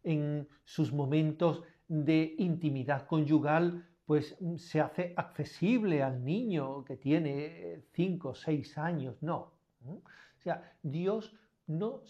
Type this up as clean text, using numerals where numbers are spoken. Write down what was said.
en sus momentos de intimidad conyugal, pues se hace accesible al niño que tiene 5 o 6 años. No. O sea, Dios no